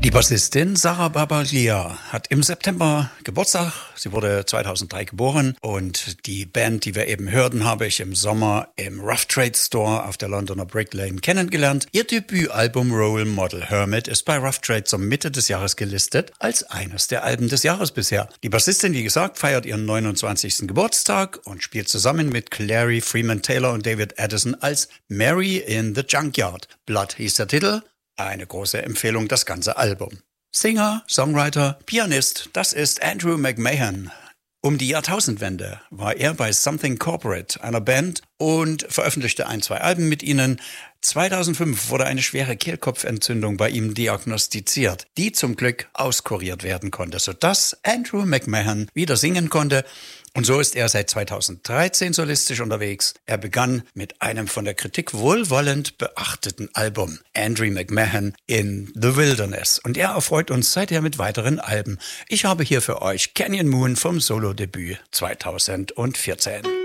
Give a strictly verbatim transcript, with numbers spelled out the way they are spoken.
Die Bassistin Sarah Bareilles hat im September Geburtstag. Sie wurde zweitausenddrei geboren und die Band, die wir eben hörten, habe ich im Sommer im Rough Trade Store auf der Londoner Brick Lane kennengelernt. Ihr Debütalbum Role Model Hermit ist bei Rough Trade zur Mitte des Jahres gelistet als eines der Alben des Jahres bisher. Die Bassistin, wie gesagt, feiert ihren neunundzwanzigsten Geburtstag und spielt zusammen mit Clary Freeman Taylor und David Addison als Mary in the Junkyard. Blood hieß der Titel. Eine große Empfehlung, das ganze Album. Singer, Songwriter, Pianist, das ist Andrew McMahon. Um die Jahrtausendwende war er bei Something Corporate, einer Band, und veröffentlichte ein, zwei Alben mit ihnen. zweitausendfünf wurde eine schwere Kehlkopfentzündung bei ihm diagnostiziert, die zum Glück auskuriert werden konnte, sodass Andrew McMahon wieder singen konnte. Und so ist er seit zweitausenddreizehn solistisch unterwegs. Er begann mit einem von der Kritik wohlwollend beachteten Album, Andrew McMahon in the Wilderness. Und er erfreut uns seither mit weiteren Alben. Ich habe hier für euch Canyon Moon vom Solo-Debüt zweitausendvierzehn.